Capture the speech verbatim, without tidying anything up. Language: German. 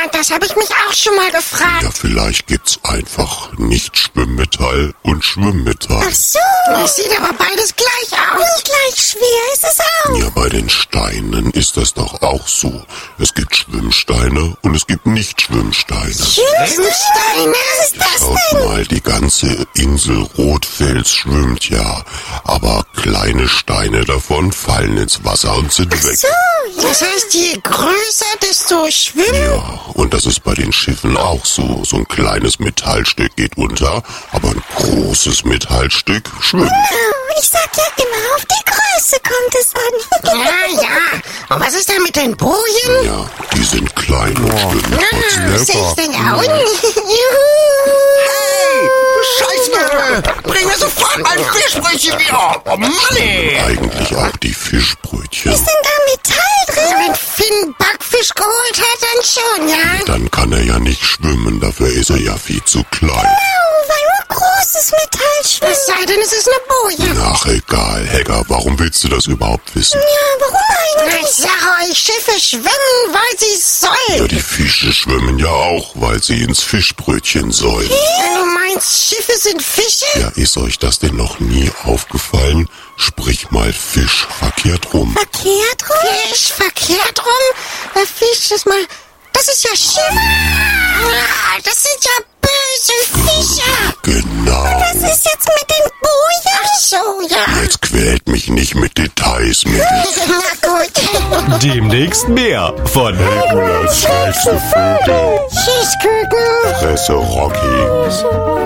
das habe ich mich auch schon mal gefragt. Ja, vielleicht gibt's einfach nicht Schwimmmetall und Schwimmmetall. Ach so. Das sieht aber beides gleich aus. Und gleich schwer ist es auch. Ja, bei den Steinen ist das doch auch so. Es gibt Schwimmsteine und es gibt Nicht-Schwimmsteine. Schwimmsteine? Was ist das Schaut denn? mal, die ganze Insel Rotfels schwimmt ja. Aber kleine Steine davon fallen ins Wasser und sind weg. So, das heißt, je größer, desto schwimmen. Ja, und das ist bei den Schiffen auch so. So ein kleines Metallstück geht unter, aber ein großes Metallstück schwimmt. Ich sag ja immer, auf die Größe kommt es an. Ja, ja. Und was ist denn mit den Bojen? Ja, die sind klein und schwimmen trotzdem. Ah, sehe ich denn da unten? Hey, Scheißvogel! Bring mir sofort mein Fischbrötchen wieder! Oh Mann, ey! Eigentlich auch die Fischbrötchen. Ist denn da Metall drin? Wenn Finn Backfisch geholt hat, dann schon, ja? Dann kann er ja nicht schwimmen, dafür ist er ja viel zu klein. Oh, weil nur großes Metall schwimmt. Es sei denn, es ist eine Boje. Ach egal, Hegger, warum willst du das überhaupt wissen? Ja, warum eigentlich? Ich sage euch, Schiffe schwimmen, weil sie sollen. Ja, die Fische schwimmen ja auch, weil sie ins Fischbrötchen sollen. Du meinst, Schiffe sind Fische? Ja, ist euch das denn noch nie aufgefallen? Sprich mal Fisch verkehrt rum. Verkehrt rum? Fisch verkehrt rum? Der Fisch ist mal... Das ist ja Schiff. Ah, das sind ja böse Fische. Genau. Was ist jetzt mit den Bojen? Ach so, ja. Jetzt quält mich nicht mit Details, Mädels. Na gut. Demnächst mehr von Helgolas schrägste Vögel. Tschüss, Küken. Fresse Rocky.